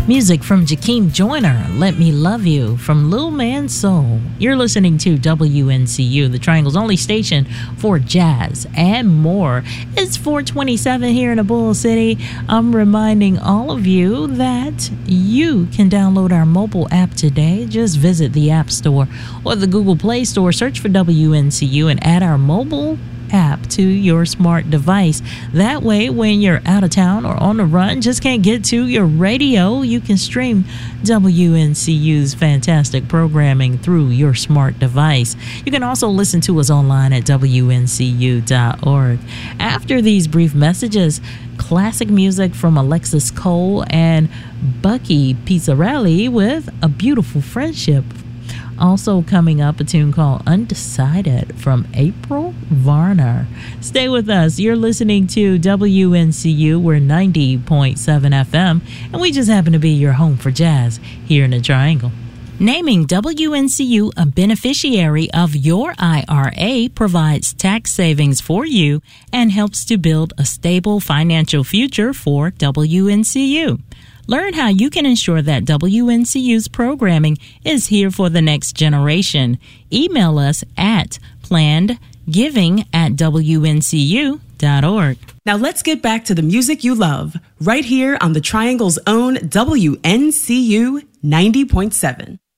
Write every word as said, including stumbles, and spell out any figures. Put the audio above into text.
Music from Jakeem Joyner, Let Me Love You, from Lil Man Soul. You're listening to W N C U, the Triangle's only station for jazz and more. It's four twenty-seven here in the Bull City. I'm reminding all of you that you can download our mobile app today. Just visit the App Store or the Google Play Store, search for W N C U, and add our mobile app to your smart device. That way, when you're out of town or on the run, just can't get to your radio, you can stream W N C U's fantastic programming through your smart device. You can also listen to us online at W N C U dot org. After these brief messages, classic music from Alexis Cole and Bucky Pizzarelli with A Beautiful Friendship. Also coming up, a tune called Undecided from April Varner. Stay with us. You're listening to W N C U. We're ninety point seven F M, and we just happen to be your home for jazz here in the Triangle. Naming W N C U a beneficiary of your I R A provides tax savings for you and helps to build a stable financial future for W N C U. Learn how you can ensure that W N C U's programming is here for the next generation. Email us at plannedgiving at W N C U dot org. Now let's get back to the music you love, right here on the Triangle's own W N C U ninety point seven.